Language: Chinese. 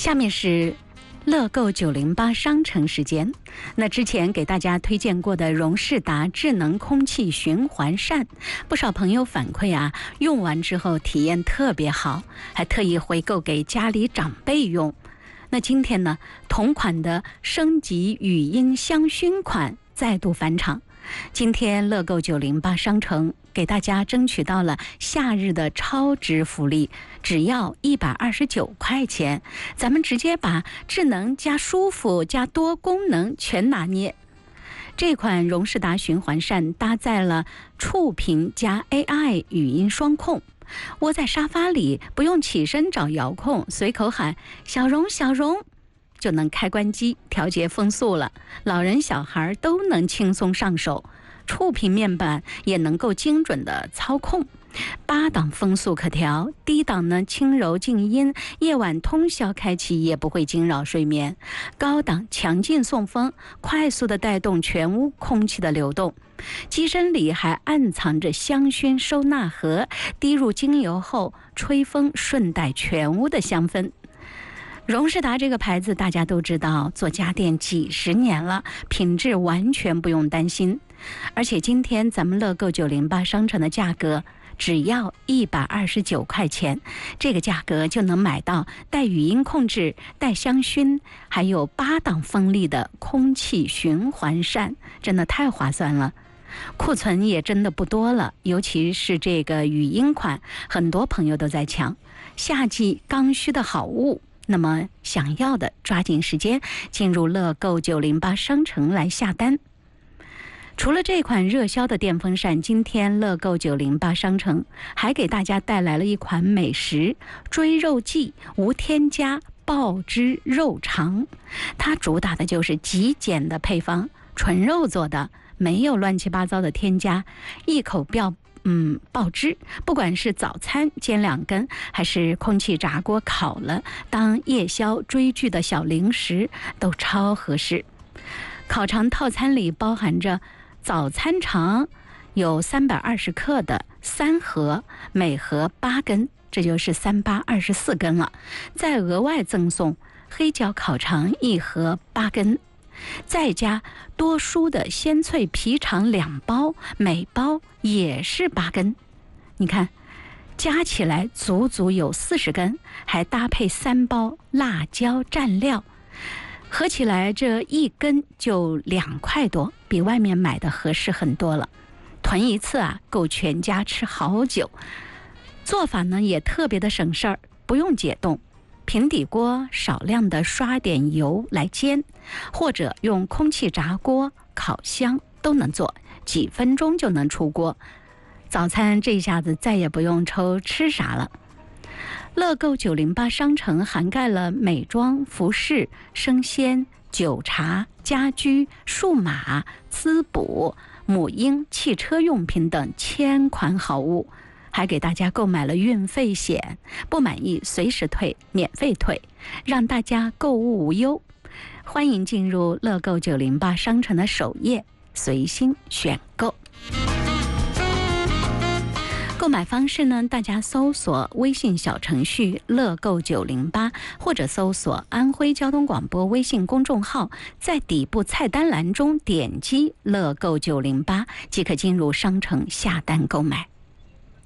下面是乐购908商城时间。那之前给大家推荐过的荣仕达智能空气循环扇，不少朋友反馈啊，用完之后体验特别好，还特意回购给家里长辈用。那今天呢，同款的升级语音香薰款再度返场。今天乐购908商城给大家争取到了夏日的超值福利，只要129块钱，咱们直接把智能加舒服加多功能全拿捏。这款荣仕达循环扇搭载了触屏加 AI 语音双控，窝在沙发里不用起身找遥控，随口喊小荣小荣就能开关机调节风速了，老人小孩都能轻松上手，触屏面板也能够精准的操控，8档风速可调，低档呢轻柔静音，夜晚通宵开启也不会惊扰睡眠，高档强劲送风，快速的带动全屋空气的流动，机身里还暗藏着香薰收纳盒，滴入精油后吹风顺带全屋的香氛。荣仕达这个牌子大家都知道，做家电几十年了，品质完全不用担心。而且今天咱们乐购908商城的价格只要129块钱，这个价格就能买到带语音控制、带香薰，还有8档风力的空气循环扇，真的太划算了。库存也真的不多了，尤其是这个语音款，很多朋友都在抢，夏季刚需的好物。那么想要的抓紧时间进入乐购908商城来下单。除了这款热销的电风扇，今天乐购908商城还给大家带来了一款美食追肉季无添加爆汁肉肠，它主打的就是极简的配方，纯肉做的，没有乱七八糟的添加，一口爆汁，不管是早餐煎2根，还是空气炸锅烤了当夜宵追剧的小零食，都超合适。烤肠套餐里包含着早餐肠，有320克的3盒，每盒8根，这就是3×8=24根了。再额外赠送黑椒烤肠1盒8根，再加多蔬的鲜脆皮肠2包，每包也是8根。你看，加起来足足有40根，还搭配3包辣椒蘸料，合起来这1根就2块多，比外面买的合适很多了。囤一次啊，够全家吃好久。做法呢也特别的省事儿，不用解冻。平底锅少量的刷点油来煎，或者用空气炸锅、烤箱都能做，几分钟就能出锅。早餐这下子再也不用愁吃啥了。乐购908商城涵盖了美妆、服饰、生鲜、酒茶、家居、数码、滋补、母婴、汽车用品等1000款好物，还给大家购买了运费险，不满意随时退，免费退，让大家购物无忧。欢迎进入乐购908商城的首页，随心选购。购买方式呢，大家搜索微信小程序乐购908，或者搜索安徽交通广播微信公众号，在底部菜单栏中点击乐购908，即可进入商城下单购买。